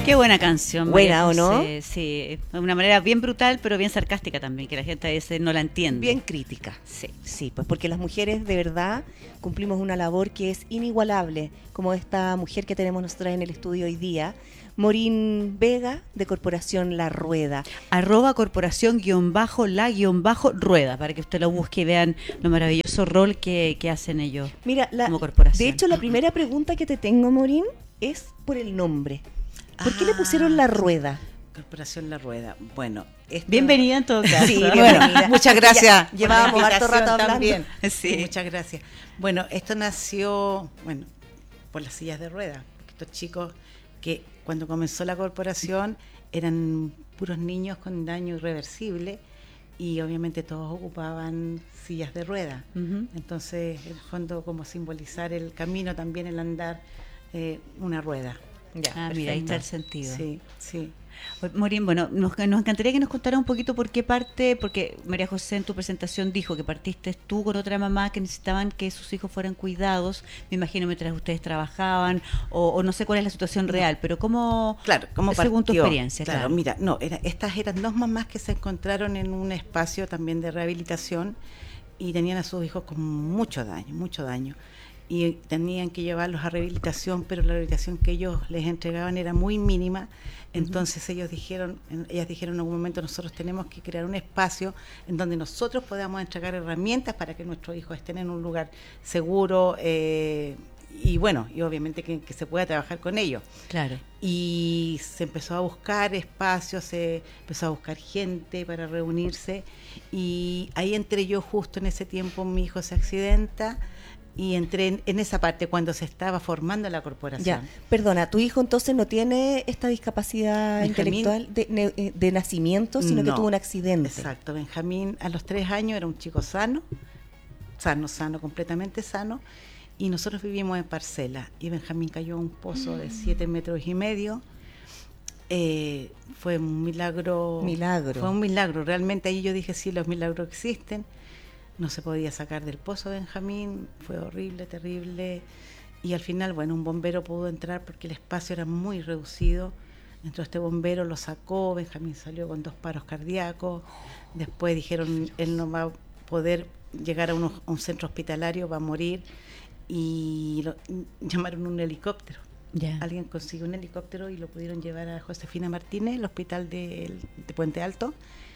Qué buena canción. Buena, María ¿o no? José. Sí, de una manera bien brutal, pero bien sarcástica también, que la gente a veces no la entiende. Bien crítica. Sí. Sí, pues porque las mujeres de verdad cumplimos una labor que es inigualable, como esta mujer que tenemos nosotras en el estudio hoy día, Morín Vega, de Corporación La Rueda. @corporación_la_rueda, para que usted lo busque y vean lo maravilloso rol que hacen ellos. Mira, como corporación. de hecho la primera pregunta que te tengo, Morín, es por el nombre. ¿Por qué le pusieron La Rueda? Corporación La Rueda. Bueno, Bienvenida en todo caso. Sí, bueno, bienvenida. muchas gracias. Ya, por llevábamos la harto rato invitación hablando. también. Sí. Muchas gracias. Bueno, esto nació, por las sillas de ruedas. Estos chicos que cuando comenzó la corporación eran puros niños con daño irreversible y obviamente todos ocupaban sillas de ruedas. Ujú. Entonces, en el fondo, como simbolizar el camino también, el andar, una rueda. Ya, Mira, ahí está el perfecto. sentido. Sí, sí. Morín, bueno, nos encantaría que nos contara un poquito por qué parte, porque María José en tu presentación dijo que partiste tú con otra mamá que necesitaban que sus hijos fueran cuidados, me imagino mientras ustedes trabajaban, o no sé cuál es la situación real, pero ¿cómo, Claro, ¿cómo según tu partió? experiencia? Claro, mira, estas eran dos mamás que se encontraron en un espacio también de rehabilitación y tenían a sus hijos con mucho daño. Y tenían que llevarlos a rehabilitación, pero la rehabilitación que ellos les entregaban era muy mínima. Entonces ellas dijeron en algún momento, nosotros tenemos que crear un espacio en donde nosotros podamos entregar herramientas para que nuestros hijos estén en un lugar seguro y obviamente que se pueda trabajar con ellos. Claro. Y se empezó a buscar espacios, se empezó a buscar gente para reunirse y ahí entré yo justo en ese tiempo, mi hijo se accidenta. Y entré en esa parte cuando se estaba formando la corporación. Ya, perdona, tu hijo entonces no tiene esta discapacidad Benjamín, intelectual de nacimiento, sino que no, tuvo un accidente. Exacto, Benjamín a los 3 años era un chico sano, completamente sano, y nosotros vivimos en parcela, y Benjamín cayó a un pozo de 7,5 metros. Fue un milagro. Fue un milagro, realmente ahí yo dije, sí, los milagros existen. No se podía sacar del pozo Benjamín, fue horrible, terrible, y al final, un bombero pudo entrar porque el espacio era muy reducido. Entró este bombero, lo sacó, Benjamín salió con 2 paros cardíacos, después dijeron, él no va a poder llegar a un centro hospitalario, va a morir, y llamaron un helicóptero. Ya. Alguien consiguió un helicóptero y lo pudieron llevar a Josefina Martínez, el hospital de Puente Alto.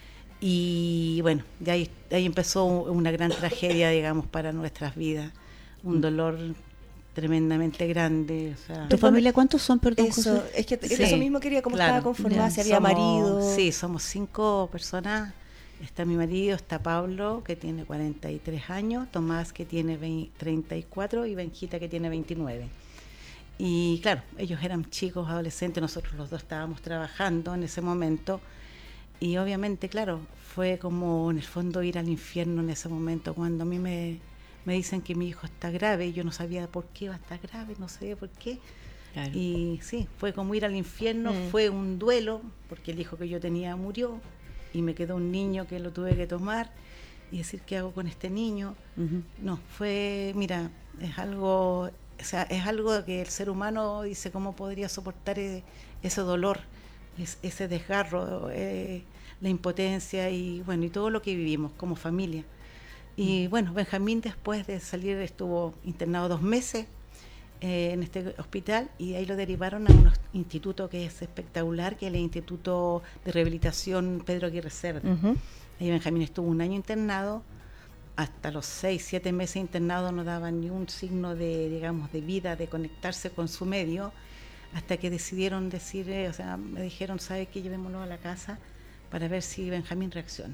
Y de ahí empezó una gran tragedia, digamos, para nuestras vidas, un dolor tremendamente grande. O sea, ¿Tu familia cuántos son, perdón, Eso, José? es que Sí, eso mismo quería, cómo claro. estaba conformada, Ya. si había marido. Sí, somos 5 personas. Está mi marido, está Pablo, que tiene 43 años, Tomás, que tiene 34, y Benjita, que tiene 29. Y claro, ellos eran chicos, adolescentes, nosotros los dos estábamos trabajando en ese momento. Y obviamente, claro, fue como en el fondo ir al infierno en ese momento, cuando a mí me dicen que mi hijo está grave, y yo no sabía por qué iba a estar grave, no sabía por qué. Claro. Y sí, fue como ir al infierno, fue un duelo, porque el hijo que yo tenía murió, y me quedó un niño que lo tuve que tomar, y decir, ¿qué hago con este niño? Ujú. No, mira, es algo que el ser humano dice, ¿cómo podría soportar ese dolor? Ese desgarro, la impotencia y todo lo que vivimos como familia. Y Benjamín, después de salir, estuvo internado 2 meses en este hospital, y ahí lo derivaron a un instituto que es espectacular, que es el Instituto de Rehabilitación Pedro Aguirre Cerda. Ujú. Ahí Benjamín estuvo 1 año internado. Hasta los 6-7 meses internado no daba ni un signo de vida, de conectarse con su medio, hasta que decidieron me dijeron, ¿sabe qué? Llevémoslo a la casa para ver si Benjamín reacciona.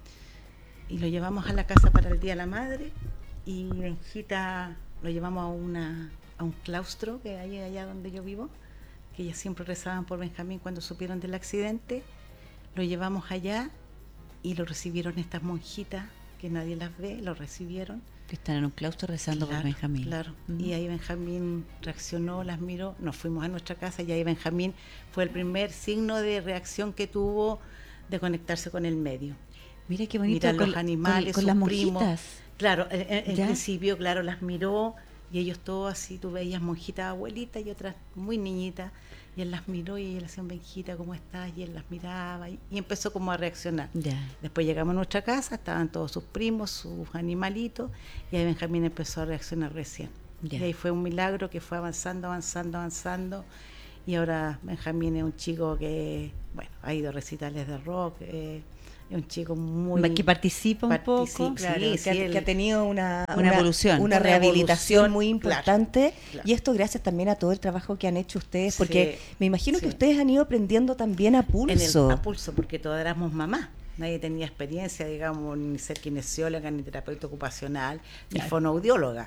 Y lo llevamos a la casa para el Día de la Madre, y Benjita lo llevamos a un claustro que hay allá donde yo vivo, que ellas siempre rezaban por Benjamín cuando supieron del accidente. Lo llevamos allá y lo recibieron estas monjitas, que nadie las ve, lo recibieron. Que están en un claustro rezando por Benjamín. Claro, y ahí Benjamín reaccionó, las miró, nos fuimos a nuestra casa, y ahí Benjamín fue el primer signo de reacción que tuvo, de conectarse con el medio. Mira qué bonito. Mirar los animales, con sus las primos. monjitas. Claro, en principio, claro, las miró, Y ellos todos así, tú veías monjitas abuelitas y otras muy niñitas, y él las miró y ella le decía, Benjita, ¿cómo estás? Y él las miraba y empezó como a reaccionar. Ya. Después llegamos a nuestra casa, estaban todos sus primos, sus animalitos, y ahí Benjamín empezó a reaccionar recién. Ya. Y ahí fue un milagro que fue avanzando, y ahora Benjamín es un chico que, bueno, ha ido a recitales de rock, es un chico muy... Que participa un poco. Claro, Sí, que ha tenido una evolución. una rehabilitación evolución, muy importante, claro. y esto gracias también a todo el trabajo que han hecho ustedes, Sí, porque me imagino que sí. ustedes han ido aprendiendo también a pulso. A pulso, porque todas éramos mamás. Nadie tenía experiencia, digamos, ni ser kinesióloga, ni terapeuta ocupacional, ni fonoaudióloga,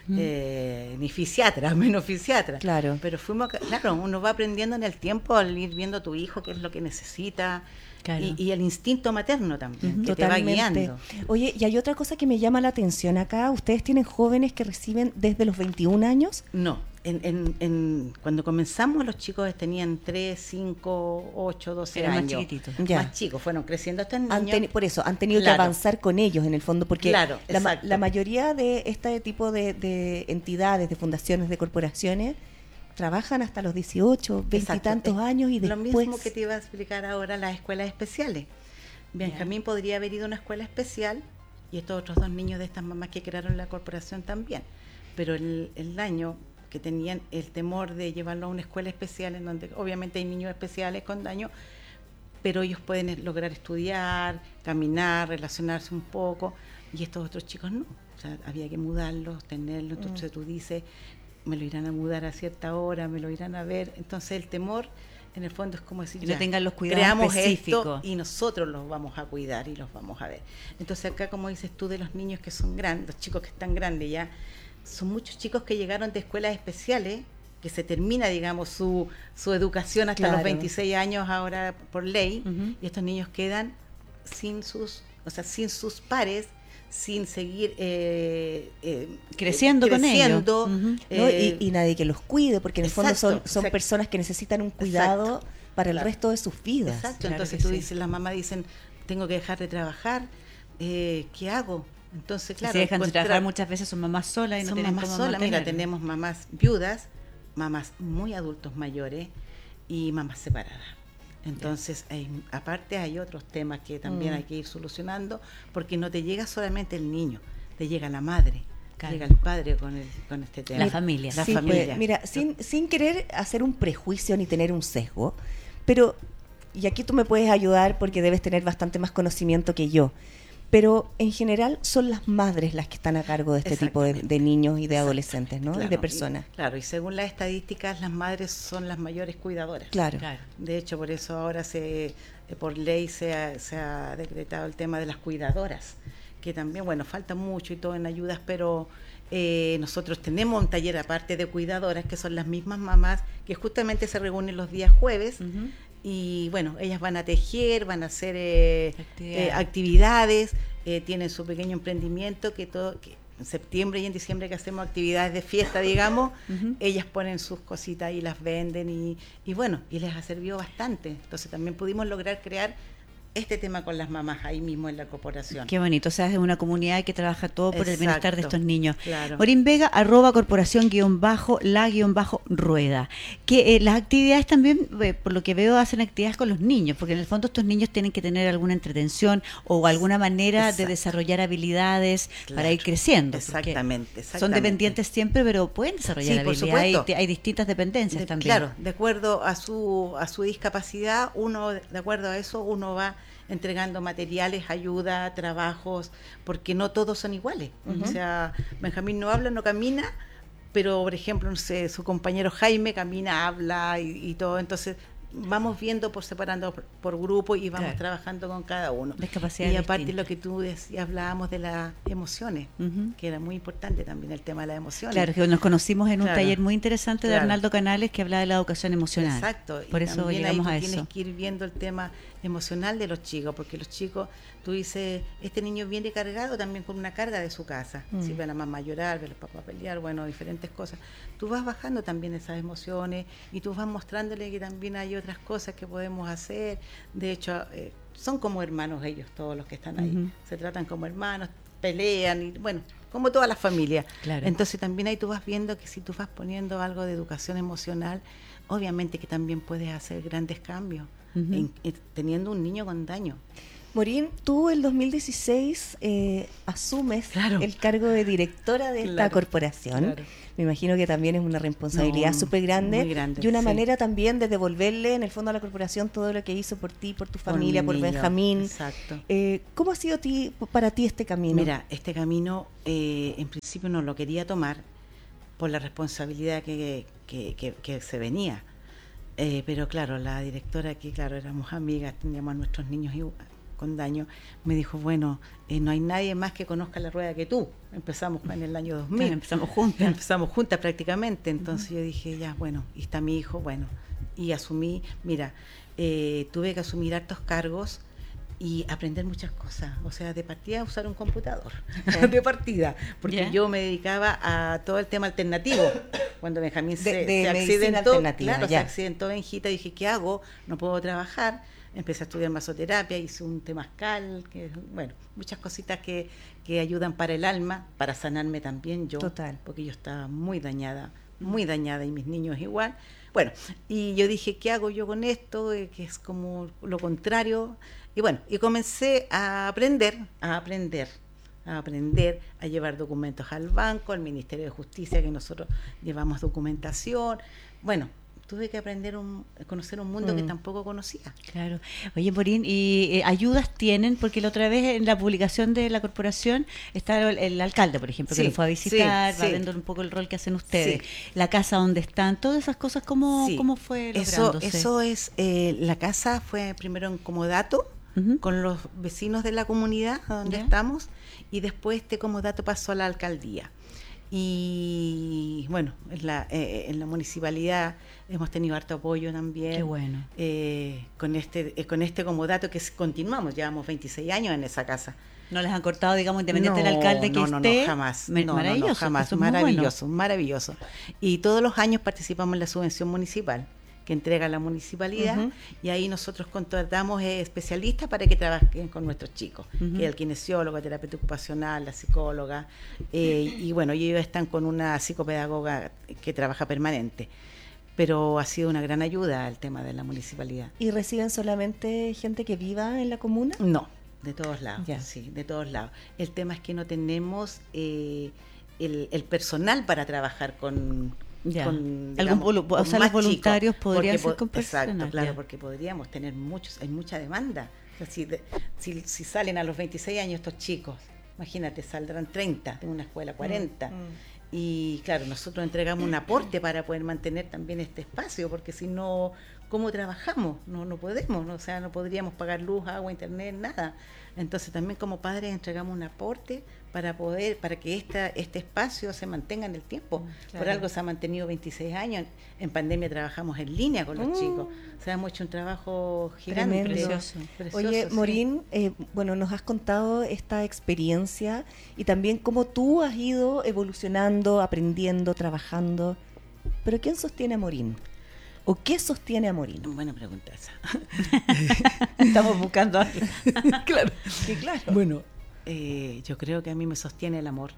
ni fisiatra, menos fisiatra. Claro. Pero claro, uno va aprendiendo en el tiempo al ir viendo a tu hijo qué es lo que necesita. Claro. Y el instinto materno también, que te va guiando. Oye, y hay otra cosa que me llama la atención acá. ¿Ustedes tienen jóvenes que reciben desde los 21 años? No, cuando comenzamos los chicos tenían 3, 5, 8, 12 Eran más años. chiquititos. Ya. Más chicos, fueron creciendo estos niños. Por eso, han tenido Claro. que avanzar con ellos en el fondo, porque Claro, exacto. la mayoría de este tipo de entidades, de fundaciones, de corporaciones, trabajan hasta los 18, 20 y Exacto. tantos años, y Lo después... mismo que te iba a explicar ahora, las escuelas especiales. Benjamín podría haber ido a una escuela especial y estos otros 2 niños de estas mamás que crearon la corporación también. Pero el daño que tenían, el temor de llevarlo a una escuela especial, en donde obviamente hay niños especiales con daño, pero ellos pueden lograr estudiar, caminar, relacionarse un poco, y estos otros chicos no. O sea, había que mudarlos, tenerlos. Entonces tú dices, me lo irán a mudar a cierta hora, me lo irán a ver. Entonces el temor, en el fondo, es como decir, Que no tengan los cuidados creamos específicos. esto y nosotros los vamos a cuidar y los vamos a ver. Entonces acá, como dices tú, de los niños que son grandes, los chicos que están grandes ya, son muchos chicos que llegaron de escuelas especiales, que se termina, digamos, su educación hasta Claro. los 26 años ahora por ley, Ujú. y estos niños quedan sin sus pares, sin seguir Creciendo con ellos. Ujú. ¿no? Y nadie que los cuide, porque en el fondo son exacto. personas que necesitan un cuidado para el Claro. resto de sus vidas. Exacto, Claro entonces que tú sí. dices, las mamás dicen, tengo que dejar de trabajar, ¿qué hago? Entonces, claro, Se dejan de trabajar encontrar- muchas veces, son mamás solas y no son tienen mamás cómo solas. Mira, mantenerlos. tenemos mamás viudas, mamás muy adultos mayores y mamás separadas. Entonces, aparte hay otros temas que también hay que ir solucionando, porque no te llega solamente el niño, te llega la madre, Claro. llega el padre con este tema. La familia. La Sí, familia. pues, mira, sin querer hacer un prejuicio ni tener un sesgo, pero, y aquí tú me puedes ayudar porque debes tener bastante más conocimiento que yo, pero en general son las madres las que están a cargo de este tipo de niños y de adolescentes, ¿no? Claro, Y de personas. Claro, y según las estadísticas, las madres son las mayores cuidadoras. Claro. Claro. De hecho, por eso ahora por ley se ha decretado el tema de las cuidadoras, que también, bueno, falta mucho y todo en ayudas, pero nosotros tenemos un taller aparte de cuidadoras, que son las mismas mamás, que justamente se reúnen los días jueves, Ujú. y bueno, ellas van a tejer, van a hacer Actividades. tienen su pequeño emprendimiento, que en septiembre y en diciembre que hacemos actividades de fiesta, digamos, Ujú. ellas ponen sus cositas y las venden y bueno, y les ha servido bastante. Entonces también pudimos lograr crear este tema con las mamás ahí mismo en la corporación. Qué bonito, o sea, es una comunidad que trabaja todo por el bienestar de Exacto, estos niños. claro. Morín Vega, @corporación_la_rueda. Que las actividades también, por lo que veo, hacen actividades con los niños, porque en el fondo estos niños tienen que tener alguna entretención o alguna manera de Exacto. desarrollar habilidades para Claro. ir creciendo. porque Exactamente. Son dependientes siempre, pero pueden desarrollar Sí, por habilidades. supuesto. Hay distintas dependencias también. Claro, de acuerdo a su discapacidad, de acuerdo a eso, uno va entregando materiales, ayuda, trabajos, porque no todos son iguales. O sea, Benjamín no habla, no camina, pero por ejemplo, no sé, su compañero Jaime camina, habla y todo. Entonces vamos viendo separando por grupo y vamos Claro. trabajando con cada uno. Discapacidades Y aparte distintas. lo que tú decías, hablábamos de las emociones, Ujú. que era muy importante también el tema de las emociones. Claro, que nos conocimos en un Claro. taller muy interesante de Claro. Arnaldo Canales que habla de la educación emocional. Exacto. Por y eso también llegamos ahí a tú eso. tienes que ir viendo el tema emocional de los chicos, porque los chicos, tú dices, este niño viene cargado también con una carga de su casa. Si ve a la mamá llorar, ve a los papás pelear, bueno, diferentes cosas. Tú vas bajando también esas emociones y tú vas mostrándole que también hay otras cosas que podemos hacer. De hecho, son como hermanos ellos, todos los que están ahí. Ujú. Se tratan como hermanos, pelean y bueno, como todas las familias. Claro. Entonces también ahí tú vas viendo que si tú vas poniendo algo de educación emocional, obviamente que también puedes hacer grandes cambios teniendo un niño con daño. Morín, tú en 2016 asumes Claro. el cargo de directora de esta Claro, corporación. claro. Me imagino que también es una responsabilidad No, súper grande, muy grande, y una sí. manera también de devolverle en el fondo a la corporación todo lo que hizo por ti, por tu familia, mi por niño, Benjamín. Exacto. ¿Cómo ha sido para ti este camino? Mira, este camino en principio no lo quería tomar por la responsabilidad que se venía. Pero claro, la directora, que claro, éramos amigas, teníamos a nuestros niños con daño, me dijo, bueno, no hay nadie más que conozca la rueda que tú. Empezamos en el año 2000. Claro, empezamos juntas Prácticamente. Entonces yo dije, ya, bueno, y está mi hijo, bueno. Y asumí, mira, tuve que asumir hartos cargos y aprender muchas cosas. O sea, de partida usar un computador, de partida, porque yo me dedicaba a todo el tema alternativo. Cuando Benjamín se accidentó, claro, se accidentó Benjita, dije, ¿qué hago? No puedo trabajar. Empecé a estudiar masoterapia, hice un temazcal, bueno, muchas cositas que ayudan para el alma, para sanarme también yo. Total. Porque yo estaba muy dañada, y mis niños igual. Bueno, y yo dije, ¿qué hago yo con esto? Que es como lo contrario. Y bueno, y comencé a aprender, a llevar documentos al banco, al Ministerio de Justicia, que nosotros llevamos documentación. Bueno, tuve que conocer un mundo que tampoco conocía. Claro. Oye, Morín, ¿y ayudas tienen? Porque la otra vez en la publicación de la corporación está el alcalde, por ejemplo, que lo fue a visitar, va viendo un poco el rol que hacen ustedes, la casa donde están, todas esas cosas, ¿cómo fue lográndose? Eso es, la casa fue primero en comodato, con los vecinos de la comunidad donde estamos, y después este comodato pasó a la alcaldía. Y bueno, en la municipalidad hemos tenido harto apoyo también. Qué bueno. Con este comodato que continuamos, llevamos 26 años en esa casa. ¿No les han cortado, digamos, independiente del alcalde que esté? No, jamás. Maravilloso. No, jamás. Maravilloso. Y todos los años participamos en la subvención municipal que entrega la municipalidad, y ahí nosotros contratamos especialistas para que trabajen con nuestros chicos, que es el kinesiólogo, el terapeuta ocupacional, la psicóloga, y bueno, y ellos están con una psicopedagoga que trabaja permanente. Pero ha sido una gran ayuda el tema de la municipalidad. ¿Y reciben solamente gente que viva en la comuna? No, de todos lados, Ya. sí, de todos lados. El tema es que no tenemos el personal para trabajar con los voluntarios podrían ser con personal. Exacto, claro, porque podríamos tener hay mucha demanda. O sea, si salen a los 26 años estos chicos, imagínate, saldrán 30 de una escuela, 40. Y claro, nosotros entregamos un aporte para poder mantener también este espacio, porque si no, ¿cómo trabajamos? No podemos, o sea, no podríamos pagar luz, agua, internet, nada. Entonces también como padres entregamos un aporte para que este espacio se mantenga en el tiempo. Claro. Por algo se ha mantenido 26 años. En pandemia trabajamos en línea con los chicos. O sea, hemos hecho un trabajo gigante. Precioso. Oye, Morín, bueno, nos has contado esta experiencia y también cómo tú has ido evolucionando, aprendiendo, trabajando. Pero ¿quién sostiene a Morín? ¿O qué sostiene a Morín? Buena pregunta esa. Estamos buscando algo. Claro. Sí, claro. Bueno, yo creo que a mí me sostiene el amor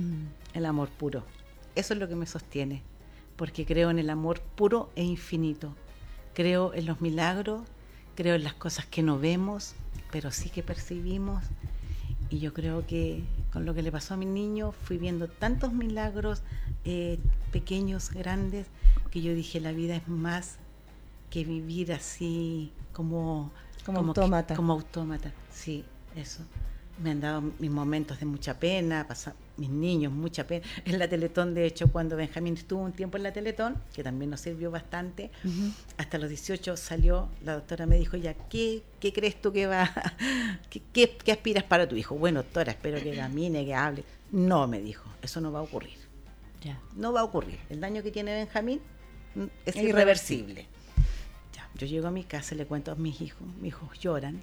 puro. Eso es lo que me sostiene, porque creo en el amor puro e infinito. Creo en los milagros, creo en las cosas que no vemos, pero sí que percibimos. Y yo creo que con lo que le pasó a mi niño, fui viendo tantos milagros, pequeños, grandes, que yo dije, la vida es más que vivir así como autómata. Como autómata, sí, eso. Me han dado mis momentos de mucha pena, mis niños, mucha pena. En la Teletón, de hecho, cuando Benjamín estuvo un tiempo en la Teletón, que también nos sirvió bastante, hasta los 18 salió, la doctora me dijo, ya, ¿qué crees tú que va? ¿Qué aspiras para tu hijo? Bueno, doctora, espero que camine, que hable. No, me dijo, eso no va a ocurrir. Ya. No va a ocurrir. El daño que tiene Benjamín es irreversible. Ya, yo llego a mi casa, le cuento a mis hijos lloran,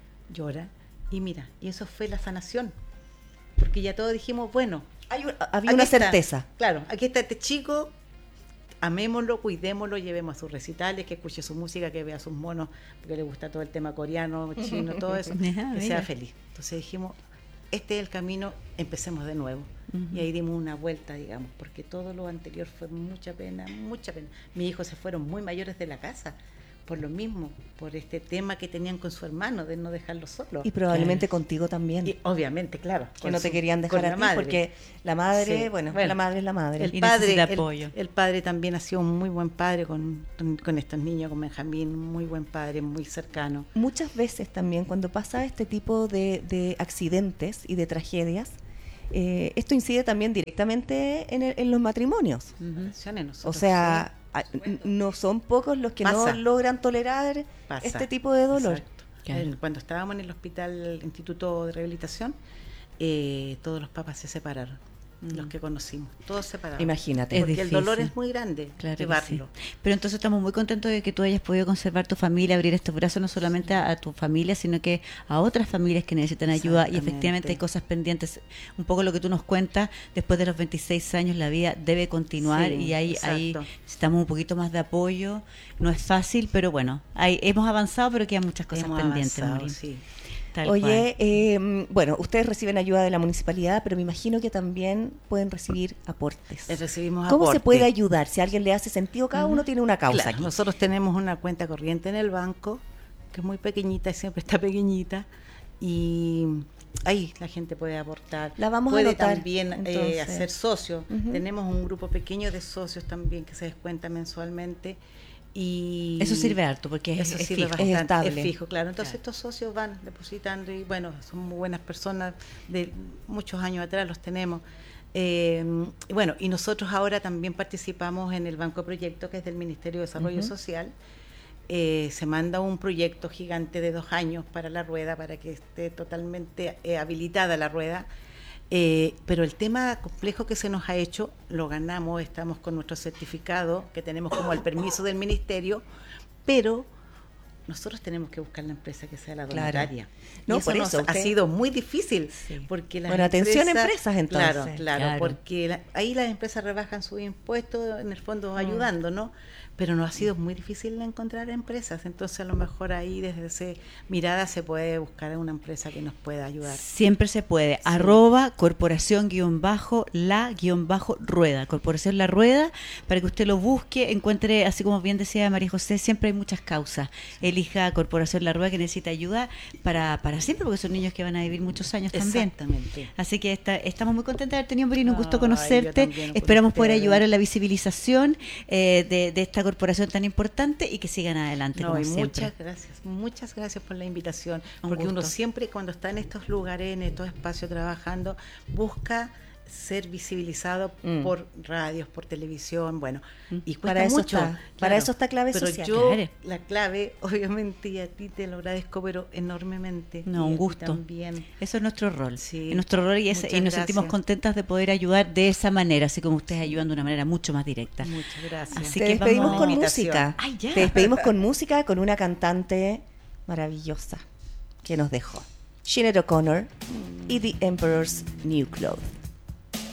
y mira, y eso fue la sanación, porque ya todos dijimos, bueno, había una certeza. Claro, aquí está este chico, amémoslo, cuidémoslo, llevemos a sus recitales, que escuche su música, que vea sus monos, porque le gusta todo el tema coreano, chino, todo eso, que sea feliz. Entonces dijimos, este es el camino, empecemos de nuevo. Y ahí dimos una vuelta, digamos, porque todo lo anterior fue mucha pena, mucha pena. Mis hijos se fueron muy mayores de la casa, por lo mismo, por este tema que tenían con su hermano, de no dejarlo solo. Y probablemente contigo también. Y obviamente, claro. Que no te querían dejar a ti, porque la madre, Sí. bueno, la madre es la madre. Y necesita apoyo. El padre también ha sido un muy buen padre con estos niños, con Benjamín, muy buen padre, muy cercano. Muchas veces también cuando pasa este tipo de accidentes y de tragedias, esto incide también directamente en los matrimonios. Nosotros, O sea, sí. no son pocos los que Pasa. no logran tolerar Pasa. este tipo de dolor. Exacto. Claro. Cuando estábamos en el hospital, el Instituto de Rehabilitación, todos los papás se separaron, los que conocimos, todos separados. Imagínate. Es Porque difícil. el dolor es muy grande, Claro que llevarlo. sí. Pero entonces estamos muy contentos de que tú hayas podido conservar tu familia, abrir estos brazos no solamente a tu familia, sino que a otras familias que necesitan ayuda. Y efectivamente Exactamente. hay cosas pendientes. Un poco lo que tú nos cuentas, después de los 26 años la vida debe continuar, Sí, y ahí exacto. necesitamos un poquito más de apoyo. No es fácil, pero bueno, hemos avanzado, pero quedan muchas cosas Hemos pendientes, avanzado, Marín. sí. Tal Oye, cual. bueno, ustedes reciben ayuda de la municipalidad, pero me imagino que también pueden recibir aportes. Recibimos ¿Cómo se aporte. puede ayudar? Si a alguien le hace sentido, cada uno tiene una causa Claro, aquí. nosotros tenemos una cuenta corriente en el banco, que es muy pequeñita y siempre está pequeñita, y ahí la gente puede aportar. La vamos a puede anotar, también entonces. hacer socio. Ujú. Tenemos un grupo pequeño de socios también que se descuenta mensualmente. Y Eso sirve harto, porque eso es sirve fijo. bastante, estable. es fijo, claro. Entonces Claro. estos socios van depositando y bueno, son muy buenas personas, de muchos años atrás los tenemos. Y bueno, y nosotros ahora también participamos en el Banco Proyecto, que es del Ministerio de Desarrollo Social. Se manda un proyecto gigante de 2 años para la rueda, para que esté totalmente habilitada la rueda. Pero el tema complejo que se nos ha hecho, lo ganamos, estamos con nuestro certificado, que tenemos como el permiso del ministerio, pero nosotros tenemos que buscar la empresa que sea la Claro. donataria. No, Y eso por nos eso, ha usted- sido muy difícil, Sí. porque las Bueno, atención, empresas, entonces. Claro, Claro. porque ahí las empresas rebajan sus impuestos, en el fondo ayudando, ¿no? Pero nos ha sido muy difícil encontrar empresas, entonces a lo mejor ahí desde esa mirada se puede buscar una empresa que nos pueda ayudar. Siempre se puede. Sí. @corporación_la_rueda. Corporación La Rueda, para que usted lo busque, encuentre, así como bien decía María José, siempre hay muchas causas. Elija Corporación La Rueda, que necesita ayuda para siempre, porque son niños que van a vivir muchos años también. Exactamente. Así que estamos muy contentas de haber tenido, Marina, un gusto Ay, yo conocerte. también, por Esperamos poder ustedes. ayudar en la visibilización de esta corporación tan importante, y que sigan adelante, No, como y siempre. muchas gracias por la invitación, Un porque uno gusto. siempre cuando está en estos lugares, en estos espacios trabajando, busca ser visibilizado por radios, por televisión, bueno, y cuesta Para eso mucho. está- para eso está clave pero social. yo, Claro. la clave, obviamente, y a ti te lo agradezco, pero enormemente. No, y a un ti gusto. también. Eso es nuestro rol. Sí. Es nuestro rol, y Muchas nos sentimos gracias. contentas de poder ayudar de esa manera, así como ustedes ayudan de una manera mucho más directa. Muchas gracias. Así Te que despedimos vamos- con Invitación. música. Ay, ya. Te despedimos con música, con una cantante maravillosa que nos dejó. Sinead O'Connor y The Emperor's New Clothes.